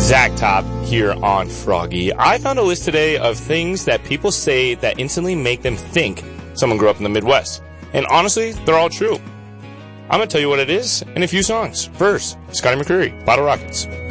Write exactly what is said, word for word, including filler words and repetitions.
Zach Top here on Froggy. I found a list today of things that people say that instantly make them think someone grew up in the Midwest. And honestly, they're all true. I'm going to tell you what it is in a few songs. First, Scotty McCreery, Bottle Rockets.